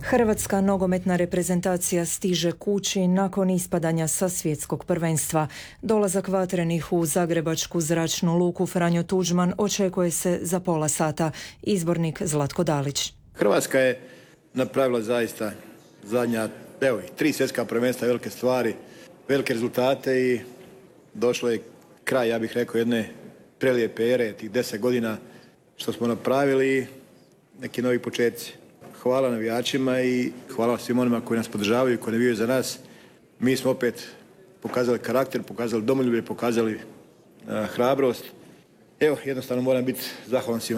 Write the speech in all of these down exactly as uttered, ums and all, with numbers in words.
Hrvatska nogometna reprezentacija stiže kući nakon ispadanja sa svjetskog prvenstva. Dolazak vatrenih u zagrebačku zračnu luku Franjo Tuđman očekuje se za pola sata. Izbornik Zlatko Dalić. Hrvatska je napravila zaista zadnja, evo, tri svjetska prvenstva, velike stvari, velike rezultate i došlo je kraj, ja bih rekao, jedne prelijepe ere, tih deset godina što smo napravili i neki novi početci. Hvala navijačima i hvala svim onima koji nas podržavaju i koji navijaju za nas. Mi smo opet pokazali karakter, pokazali domoljublje, pokazali uh, hrabrost. Evo, jednostavno moram biti zahvalan svima.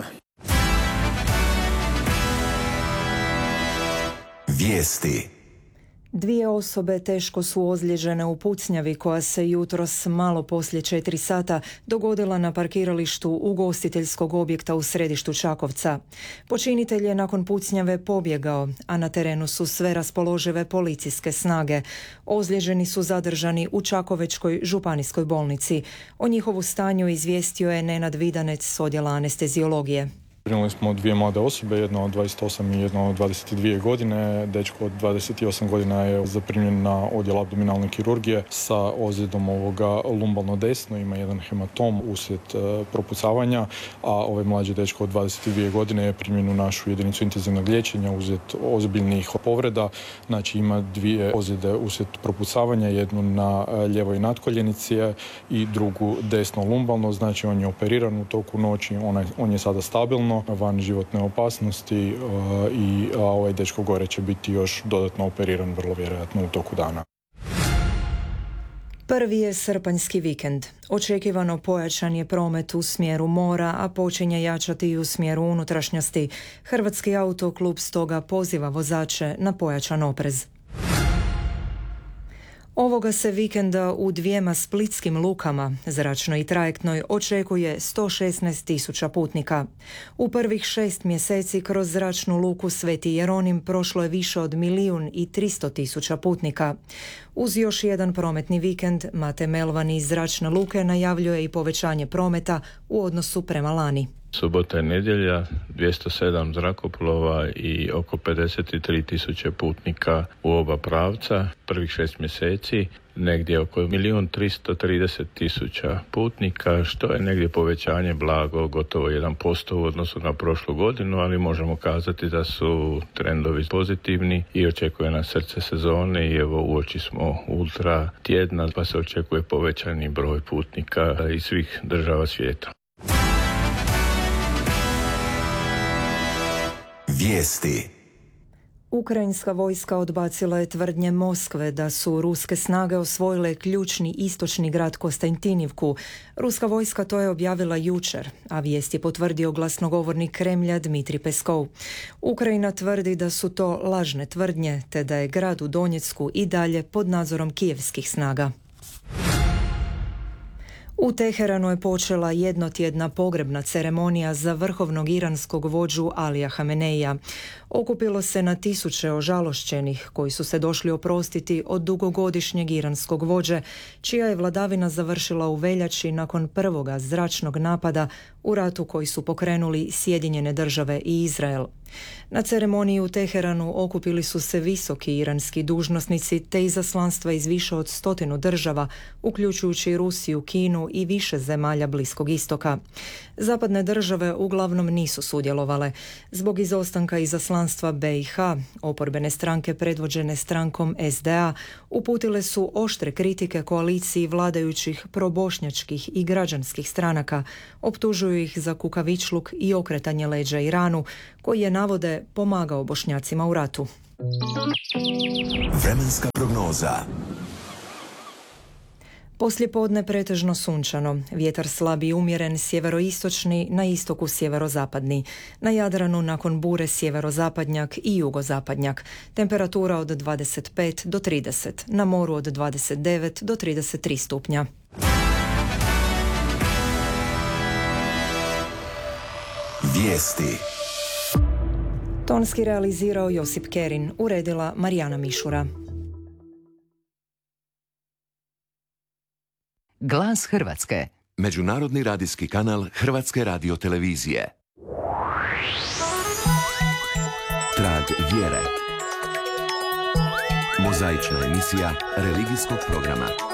Vijesti. Dvije osobe teško su ozlijeđene u pucnjavi koja se jutros malo poslije četiri sata dogodila na parkiralištu ugostiteljskog objekta u središtu Čakovca. Počinitelj je nakon pucnjave pobjegao, a na terenu su sve raspoložive policijske snage. Ozlijeđeni su zadržani u Čakovečkoj županijskoj bolnici. O njihovu stanju izvijestio je Nenad Vidanec s odjela anesteziologije. Primili smo dvije mlade osobe, jedna od dvadeset osam i jedna od dvadeset dvije godine. Dečko od dvadeset osam godina je zaprimljen na odjel abdominalne kirurgije sa ozljedom ovoga lumbalno desno, ima jedan hematom uslijed e, propucavanja, a ovaj mlađi dečko od dvadeset dvije godine je primljen u našu jedinicu intenzivnog liječenja uslijed ozbiljnih povreda. Znači ima dvije ozljede uslijed propucavanja, jednu na ljevoj natkoljenici i drugu desno lumbalno, znači on je operiran u toku noći, on je, on je sada stabilno, van životne opasnosti uh, i a ovaj dečko gore će biti još dodatno operiran vrlo vjerojatno u toku dana. Prvi je srpanjski vikend. Očekivano pojačan je promet u smjeru mora, a počinje jačati i u smjeru unutrašnjosti. Hrvatski autoklub stoga poziva vozače na pojačan oprez. Ovoga se vikenda u dvijema splitskim lukama, zračnoj i trajektnoj, očekuje sto šesnaest tisuća putnika. U prvih šest mjeseci kroz zračnu luku Sveti Jeronim prošlo je više od milijun i tristo tisuća putnika. Uz još jedan prometni vikend, Mate Melvan iz zračne luke najavljuje i povećanje prometa u odnosu prema lani. Subota i nedjelja, dvjesto sedam zrakoplova i oko pedeset tri tisuće putnika u oba pravca. Prvih šest mjeseci negdje oko milijun tristo trideset tisuća putnika, što je negdje povećanje blago, gotovo jedan posto u odnosu na prošlu godinu, ali možemo kazati da su trendovi pozitivni i očekuje nas srce sezone i evo uoči smo ultra tjedna, pa se očekuje povećani broj putnika iz svih država svijeta. Vijesti. Ukrajinska vojska odbacila je tvrdnje Moskve da su ruske snage osvojile ključni istočni grad Kostantinivku. Ruska vojska to je objavila jučer, a vijest je potvrdio glasnogovornik Kremlja Dmitrij Peskov. Ukrajina tvrdi da su to lažne tvrdnje, te da je grad u Donjecku i dalje pod nadzorom kijevskih snaga. U Teheranu je počela jednotjedna pogrebna ceremonija za vrhovnog iranskog vođu Alija Hameneija. Okupilo se na tisuće ožalošćenih koji su se došli oprostiti od dugogodišnjeg iranskog vođe, čija je vladavina završila u veljači nakon prvoga zračnog napada u ratu koji su pokrenuli Sjedinjene države i Izrael. Na ceremoniji u Teheranu okupili su se visoki iranski dužnosnici te izaslanstva iz više od stotinu država, uključujući Rusiju, Kinu i više zemalja Bliskog istoka. Zapadne države uglavnom nisu sudjelovale. Zbog izostanka izaslanstva be i ha, oporbene stranke predvođene strankom es de a uputile su oštre kritike koaliciji vladajućih probošnjačkih i građanskih stranaka, optužuju ih za kukavičluk i okretanje leđa Iranu, koji je navode pomagao Bošnjacima u ratu. Vremenska prognoza. Poslijepodne pretežno sunčano, vjetar slab i umjeren sjeveroistočni, na istoku sjeverozapadni. Na Jadranu nakon bure sjeverozapadnjak i jugozapadnjak. Temperatura od dvadeset pet do trideset, na moru od dvadeset devet do trideset tri stupnja. Vijesti. Tonski realizirao Josip Kerin, uredila Marijana Mišura. Glas Hrvatske. Međunarodni radijski kanal Hrvatske radiotelevizije. Trag vjere. Mozaična emisija religijskog programa.